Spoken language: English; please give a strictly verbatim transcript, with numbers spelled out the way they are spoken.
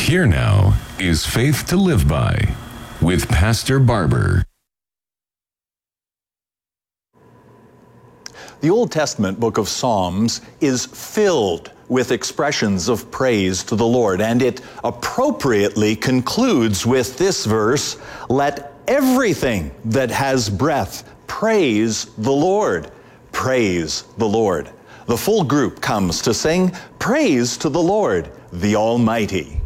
Here now is Faith to Live By with Pastor Barber. The Old Testament book of Psalms is filled with expressions of praise to the Lord, and it appropriately concludes with this verse, "Let everything that has breath praise the Lord." Praise the Lord. The full group comes to sing praise to the Lord, the Almighty.